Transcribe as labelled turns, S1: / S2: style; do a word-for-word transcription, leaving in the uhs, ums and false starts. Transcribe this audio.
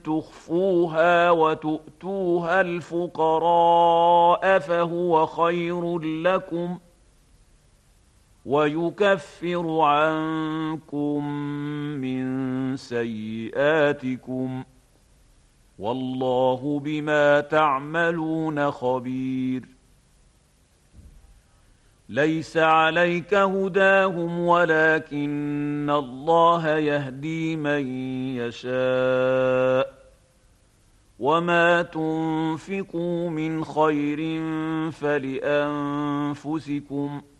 S1: تخفوها وتؤتوها الفقراء فهو خير لكم ويكفر عنكم من سيئاتكم والله بما تعملون خبير. ليس عليك هداهم ولكن الله يهدي من يشاء وما تنفقوا من خير فلأنفسكم